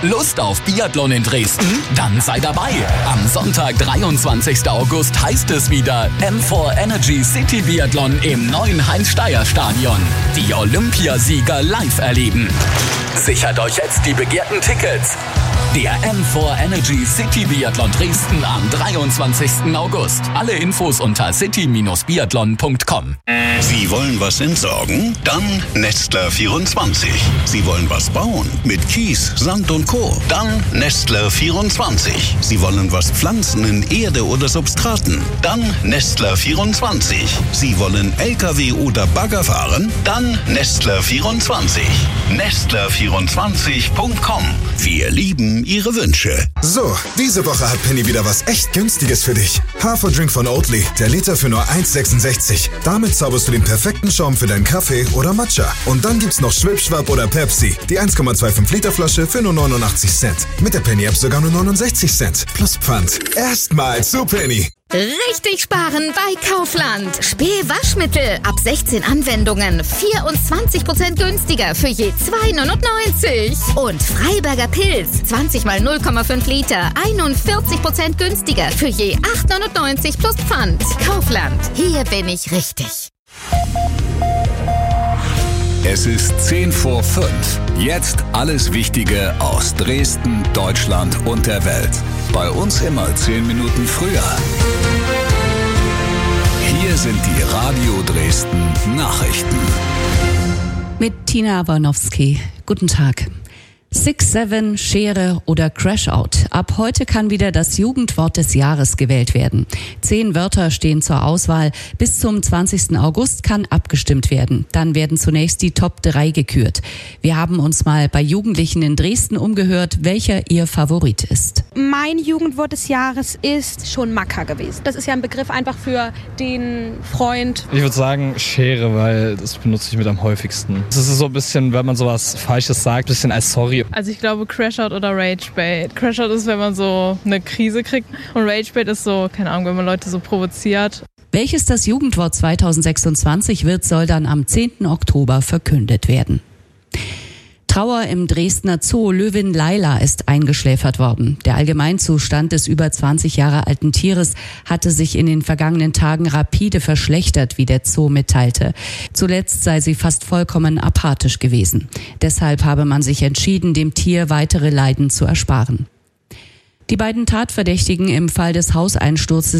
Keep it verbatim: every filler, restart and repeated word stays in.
Lust auf Biathlon in Dresden? Dann sei dabei. Am Sonntag, dreiundzwanzigsten August, heißt es wieder M vier Energy City Biathlon im neuen Heinz-Steier-Stadion. Die Olympiasieger live erleben. Sichert euch jetzt die begehrten Tickets. Der M vier Energy City Biathlon Dresden am dreiundzwanzigsten August. Alle Infos unter city Bindestrich biathlon Punkt com. Sie wollen was entsorgen? Dann Nestler vierundzwanzig. Sie wollen was bauen? Mit Kies, Sand und Co. Dann Nestler vierundzwanzig. Sie wollen was pflanzen in Erde oder Substraten? Dann Nestler vierundzwanzig. Sie wollen L K W oder Bagger fahren? Dann Nestler vierundzwanzig. Nestler vierundzwanzig Punkt com. Wir lieben Ihre Wünsche. So, diese Woche hat Penny wieder was echt Günstiges für dich. Haferdrink von Oatly, der Liter für nur eins Komma sechsundsechzig. Damit zauberst du den perfekten Schaum für deinen Kaffee oder Matcha. Und dann gibt's noch Schwipschwap oder Pepsi, die eins Komma fünfundzwanzig Liter Flasche für nur neunundachtzig Cent. Mit der Penny-App sogar nur neunundsechzig Cent. Plus Pfand. Erstmal zu Penny. Richtig sparen bei Kaufland. Spee-Waschmittel ab sechzehn Anwendungen. vierundzwanzig Prozent günstiger für je zwei neunundneunzig. Und Freiberger Pilz. zwanzig mal null Komma fünf Liter. einundvierzig Prozent günstiger für je acht neunundneunzig plus Pfand. Kaufland. Hier bin ich richtig. Es ist zehn vor fünf. Jetzt alles Wichtige aus Dresden, Deutschland und der Welt. Bei uns immer zehn Minuten früher. Hier sind die Radio Dresden Nachrichten. Mit Tina Awanowski. Guten Tag. Six Seven, Schere oder Crashout. Ab heute kann wieder das Jugendwort des Jahres gewählt werden. Zehn Wörter stehen zur Auswahl. Bis zum zwanzigsten August kann abgestimmt werden. Dann werden zunächst die Top drei gekürt. Wir haben uns mal bei Jugendlichen in Dresden umgehört, welcher ihr Favorit ist. Mein Jugendwort des Jahres ist schon Macker gewesen. Das ist ja ein Begriff einfach für den Freund. Ich würde sagen Schere, weil das benutze ich mit am häufigsten. Es ist so ein bisschen, wenn man sowas Falsches sagt, ein bisschen als Sorry. Also ich glaube Crashout oder Ragebait. Crashout ist, wenn man so eine Krise kriegt und Ragebait ist so, keine Ahnung, wenn man Leute so provoziert. Welches das Jugendwort zweitausendsechsundzwanzig wird, soll dann am zehnten Oktober verkündet werden. Trauer im Dresdner Zoo. Löwin Laila ist eingeschläfert worden. Der Allgemeinzustand des über zwanzig Jahre alten Tieres hatte sich in den vergangenen Tagen rapide verschlechtert, wie der Zoo mitteilte. Zuletzt sei sie fast vollkommen apathisch gewesen. Deshalb habe man sich entschieden, dem Tier weitere Leiden zu ersparen. Die beiden Tatverdächtigen im Fall des Hauseinsturzes